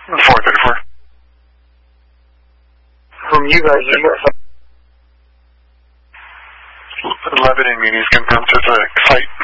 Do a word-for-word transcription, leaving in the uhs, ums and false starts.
four thirty-four. From you guys, you got eleven in Muni's confirmed to the site.